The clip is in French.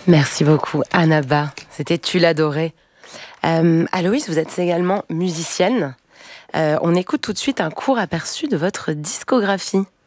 Merci beaucoup, Annaba. C'était Tu l'adorais. Aloïs, vous êtes également musicienne. On écoute tout de suite un court aperçu de votre discographie.